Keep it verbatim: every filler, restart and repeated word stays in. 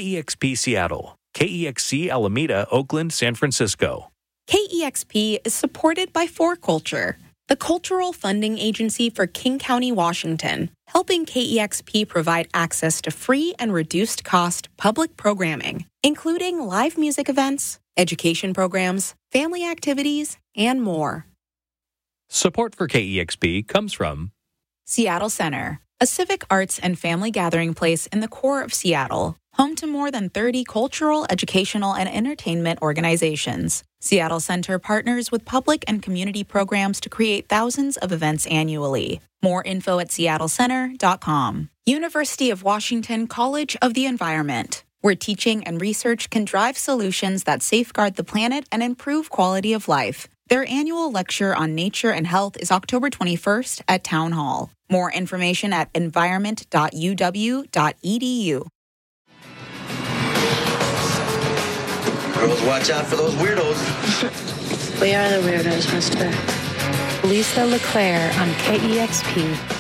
E X P Seattle, K E X C Alameda, Oakland, San Francisco. K E X P is supported by four Culture, the cultural funding agency for King County, Washington, helping K E X P provide access to free and reduced-cost public programming, including live music events, education programs, family activities, and more. Support for K E X P comes from Seattle Center, a civic arts and family gathering place in the core of Seattle, home to more than thirty cultural, educational, and entertainment organizations. Seattle Center partners with public and community programs to create thousands of events annually. More info at seattle center dot com. University of Washington College of the Environment, where teaching and research can drive solutions that safeguard the planet and improve quality of life. Their annual lecture on nature and health is October twenty-first at Town Hall. More information at environment dot u w dot e d u. Girls, watch out for those weirdos. We are the weirdos, mister. Lisa LeClaire on K E X P.